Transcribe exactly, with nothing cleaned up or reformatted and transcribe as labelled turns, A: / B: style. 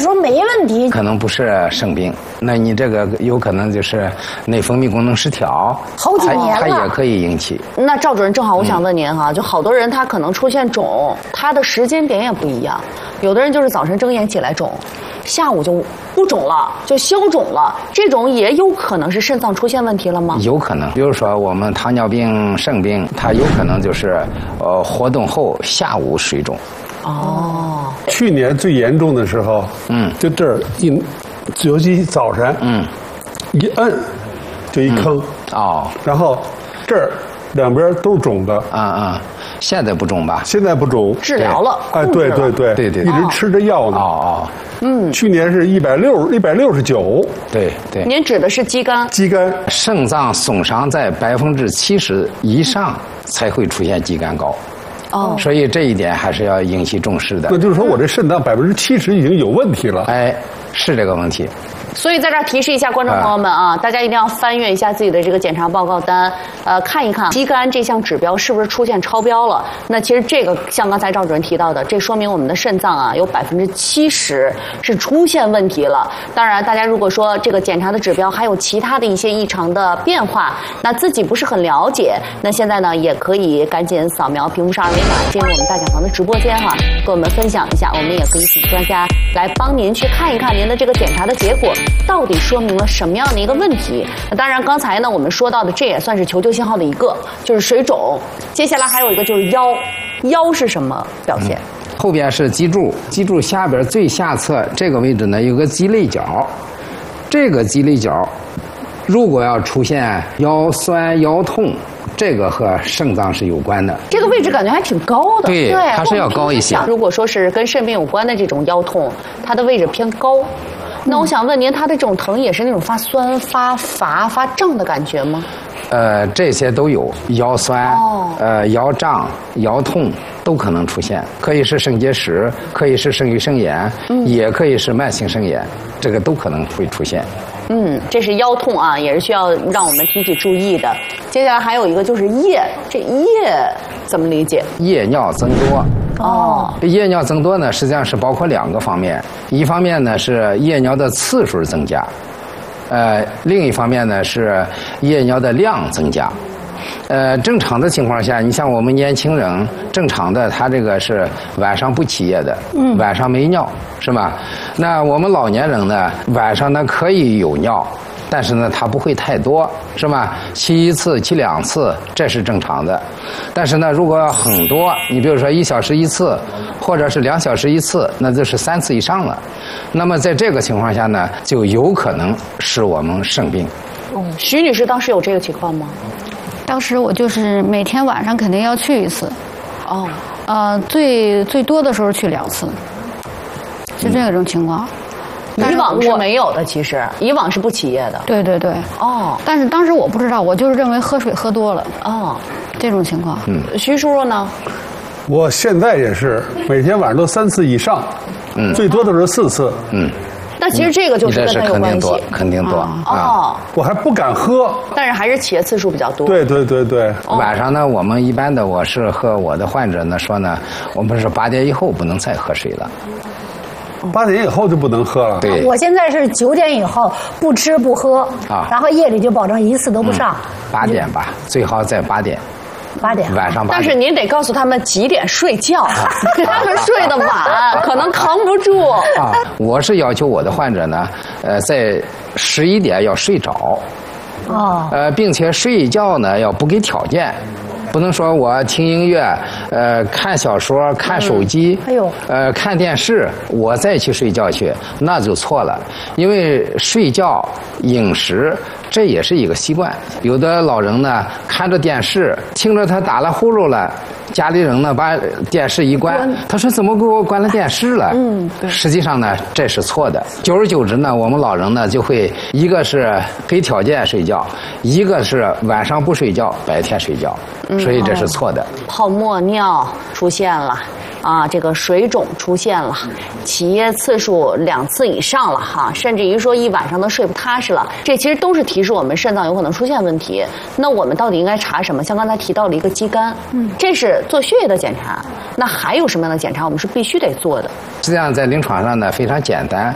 A: 说没问题？
B: 可能不是肾病，那你这个有可能就是内分泌功能失调，
A: 好几年了，
B: 它也可以引起。
C: 那赵主任，正好我想问您哈，嗯、就好多人他可能出现肿，他的时间点也不一样，有的人就是早晨睁眼起来肿，下午就不肿了，就消肿了，这种也有可能是肾脏出现问题了吗？
B: 有可能，比如说我们糖尿病、肾病，它有可能就是呃活动后下午水肿。
C: 哦，
D: 去年最严重的时候，嗯，就这儿一，尤其早晨，嗯，一摁就一坑，
B: 嗯、哦，
D: 然后这儿两边都肿的，
B: 啊啊，现在不肿吧？
D: 现在不肿，
C: 治疗了，
D: 哎，对对对
B: 对对，
D: 一直吃着药呢，
B: 哦哦，
D: 嗯，去年是一百六一百六十九，
B: 对对。
C: 您指的是肌酐？
D: 肌酐，
B: 肾脏损伤在百分之七十以上才会出现肌酐高。哦，所以这一点还是要引起重视的。
D: 那就是说我这肾脏百分之七十已经有问题了。
B: 哎，是这个问题。
C: 所以在这儿提示一下观众朋友们啊，大家一定要翻阅一下自己的这个检查报告单，呃，看一看肌酐这项指标是不是出现超标了。那其实这个像刚才赵主任提到的，这说明我们的肾脏啊有百分之七十是出现问题了。当然，大家如果说这个检查的指标还有其他的一些异常的变化，那自己不是很了解，那现在呢也可以赶紧扫描屏幕上二维码进入我们大讲堂的直播间哈，跟我们分享一下，我们也可以请专家来帮您去看一看您的这个检查的结果。到底说明了什么样的一个问题？那当然，刚才呢我们说到的，这也算是求救信号的一个，就是水肿。接下来还有一个就是腰，腰是什么表现？
B: 嗯、后边是脊柱，脊柱下边最下侧这个位置呢有个肌肋角，这个肌肋角如果要出现腰酸腰痛，这个和肾脏是有关的。
C: 这个位置感觉还挺高的，
B: 对，对它是要高一些。
C: 如果说是跟肾病有关的这种腰痛，它的位置偏高。那我想问您，他的这种疼也是那种发酸、发乏、发胀的感觉吗？
B: 呃，这些都有，腰酸、哦、呃腰胀、腰痛都可能出现，可以是肾结石，可以是肾盂肾炎，嗯、也可以是慢性肾炎，这个都可能会出现。
C: 嗯，这是腰痛啊，也是需要让我们提起注意的。接下来还有一个就是夜，这夜怎么理解？
B: 夜尿增多。
C: 哦，
B: 夜尿增多呢，实际上是包括两个方面，一方面呢是夜尿的次数增加，呃，另一方面呢是夜尿的量增加。呃，正常的情况下，你像我们年轻人，正常的他这个是晚上不起夜的，嗯，晚上没尿，是吧？那我们老年人呢，晚上呢可以有尿。但是呢，它不会太多，是吧？起一次、起两次，这是正常的。但是呢，如果要很多，你比如说一小时一次，或者是两小时一次，那就是三次以上了。那么在这个情况下呢，就有可能使我们肾病。
C: 哦，徐女士当时有这个情况吗？
E: 当时我就是每天晚上肯定要去一次。
C: 哦，
E: 呃，最最多的时候去两次，就这种情况。
C: 以往是没有的，其实以往是不起夜的。
E: 对对对。
C: 哦。
E: 但是当时我不知道，我就是认为喝水喝多了。
C: 哦。
E: 这种情况。
C: 嗯。徐叔叔呢？
D: 我现在也是每天晚上都三次以上，嗯，最多的是四次。
B: 嗯。
C: 那其实这个就是跟他有关系。
B: 肯定多。
C: 啊、哦。
D: 我还不敢喝。
C: 但是还是起夜次数比较多。
D: 对对对对。
B: 哦、晚上呢，我们一般的我是和我的患者呢说呢，我们是八点以后不能再喝水了。
D: 八点以后就不能喝了。
B: 对，
A: 我现在是九点以后不吃不喝啊，然后夜里就保证一次都不上。
B: 八、嗯、点吧，最好在八点。
A: 八点，
B: 晚上八点。
C: 但是您得告诉他们几点睡觉，啊、他们睡得晚，可能扛不住。
B: 啊，我是要求我的患者呢，呃，在十一点要睡着。哦。呃，并且睡觉呢要不给条件。不能说我听音乐，呃，看小说，看手机，
A: 哎呦，
B: 呃，看电视，我再去睡觉去，那就错了。因为睡觉、饮食，这也是一个习惯。有的老人呢，看着电视，听着他打了呼噜了，家里人呢把电视一关，他说怎么给我关了电视了？嗯，实际上呢，这是错的。久而久之呢，我们老人呢就会一个是给条件睡觉，一个是晚上不睡觉，白天睡觉。嗯，所以这是错的。
C: 泡沫尿出现了，啊，这个水肿出现了，起夜次数两次以上了哈，甚至于说一晚上都睡不踏实了，这其实都是提示我们肾脏有可能出现问题。那我们到底应该查什么？像刚才提到了一个肌酐，嗯，这是做血液的检查。那还有什么样的检查我们是必须得做的？
B: 实际上在临床上呢非常简单，